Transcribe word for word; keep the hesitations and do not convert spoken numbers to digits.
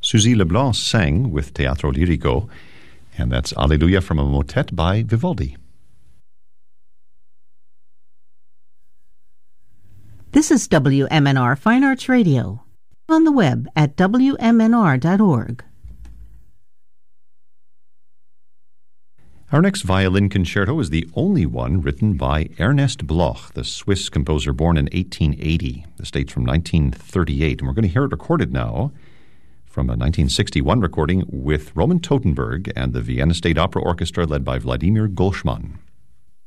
Suzy Leblanc sang with Teatro Lirico, and that's Alleluia from a motet by Vivaldi. This is W M N R Fine Arts Radio, on the web at W M N R dot org. Our next violin concerto is the only one written by Ernest Bloch, the Swiss composer born in eighteen eighty. This dates from nineteen thirty-eight, and we're going to hear it recorded now from a nineteen sixty-one recording with Roman Totenberg and the Vienna State Opera Orchestra led by Vladimir Golshman.